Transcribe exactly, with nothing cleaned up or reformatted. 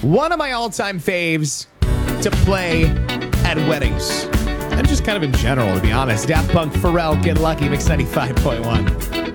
One of my all-time faves to play at weddings. And just kind of in general, to be honest. Daft Punk, Pharrell, Get Lucky, Mix ninety-five point one.